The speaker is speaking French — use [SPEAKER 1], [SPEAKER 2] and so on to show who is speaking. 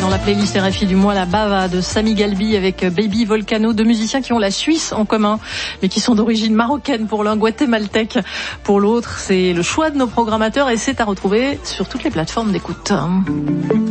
[SPEAKER 1] dans la playlist RFI du mois, la Bava de Sami Galbi avec Baby Volcano, deux musiciens qui ont la Suisse en commun, mais qui sont d'origine marocaine pour l'un, guatémaltèque pour l'autre. C'est le choix de nos programmateurs et c'est à retrouver sur toutes les plateformes d'écoute.